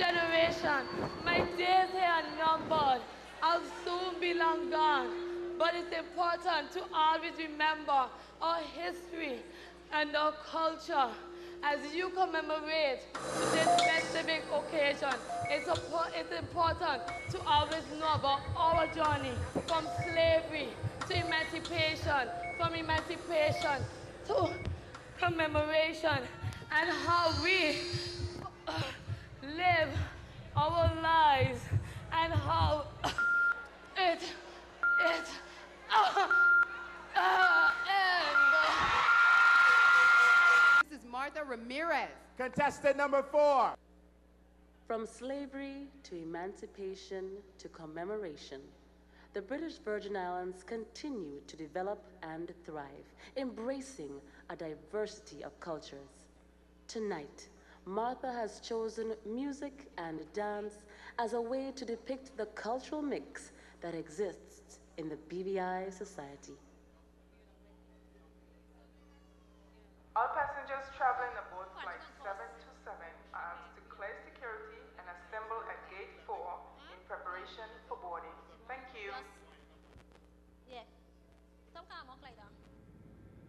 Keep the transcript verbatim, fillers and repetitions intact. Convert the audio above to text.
generation, my days here are numbered. I'll soon be long gone. But it's important to always remember our history and our culture. As you commemorate this specific occasion, it's, it's important to always know about our journey from slavery to emancipation, from emancipation to commemoration, and how we uh, live our lives, and how it, it, uh, uh, ends. This is Martha Ramirez. Contestant number four. From slavery to emancipation to commemoration, the British Virgin Islands continue to develop and thrive, embracing a diversity of cultures. Tonight, Martha has chosen music and dance as a way to depict the cultural mix that exists in the B V I society.